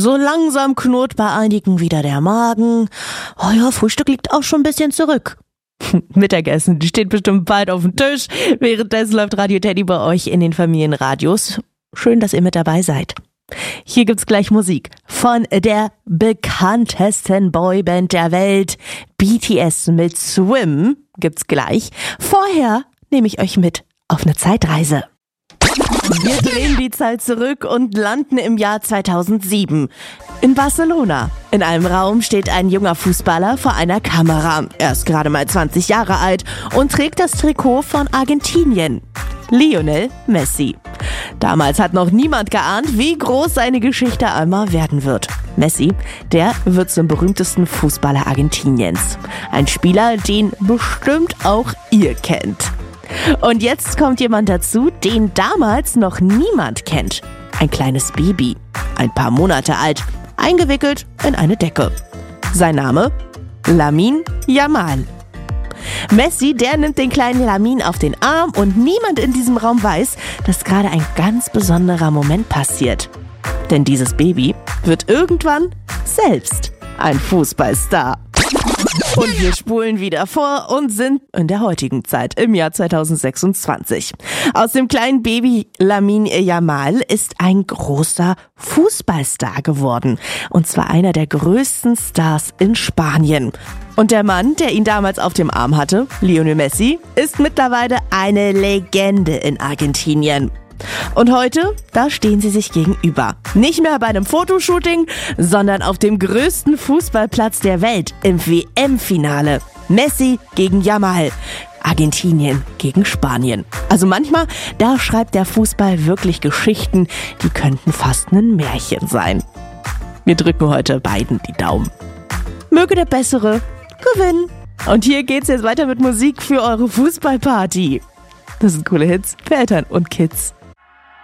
So langsam knurrt bei einigen wieder der Magen. Oh ja, Frühstück liegt auch schon ein bisschen zurück. Mittagessen steht bestimmt bald auf dem Tisch. Währenddessen läuft Radio Teddy bei euch in den Familienradios. Schön, dass ihr mit dabei seid. Hier gibt's gleich Musik von der bekanntesten Boyband der Welt. BTS mit Swim gibt's gleich. Vorher nehme ich euch mit auf eine Zeitreise. Wir drehen die Zeit zurück und landen im Jahr 2007. In Barcelona. In einem Raum steht ein junger Fußballer vor einer Kamera. Er ist gerade mal 20 Jahre alt und trägt das Trikot von Argentinien. Lionel Messi. Damals hat noch niemand geahnt, wie groß seine Geschichte einmal werden wird. Messi, der wird zum berühmtesten Fußballer Argentiniens. Ein Spieler, den bestimmt auch ihr kennt. Und jetzt kommt jemand dazu, den damals noch niemand kennt. Ein kleines Baby, ein paar Monate alt, eingewickelt in eine Decke. Sein Name? Lamine Yamal. Messi, der nimmt den kleinen Lamine auf den Arm und niemand in diesem Raum weiß, dass gerade ein ganz besonderer Moment passiert. Denn dieses Baby wird irgendwann selbst ein Fußballstar. Und wir spulen wieder vor und sind in der heutigen Zeit, im Jahr 2026. Aus dem kleinen Baby Lamine Yamal ist ein großer Fußballstar geworden. Und zwar einer der größten Stars in Spanien. Und der Mann, der ihn damals auf dem Arm hatte, Lionel Messi, ist mittlerweile eine Legende in Argentinien. Und heute, da stehen sie sich gegenüber. Nicht mehr bei einem Fotoshooting, sondern auf dem größten Fußballplatz der Welt im WM-Finale. Messi gegen Yamal. Argentinien gegen Spanien. Also manchmal, da schreibt der Fußball wirklich Geschichten, die könnten fast ein Märchen sein. Wir drücken heute beiden die Daumen. Möge der Bessere gewinnen. Und hier geht's jetzt weiter mit Musik für eure Fußballparty. Das sind coole Hits für Eltern und Kids.